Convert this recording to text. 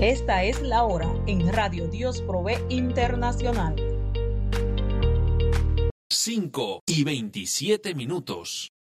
Esta es la hora en Radio Dios Provee Internacional. 5:27.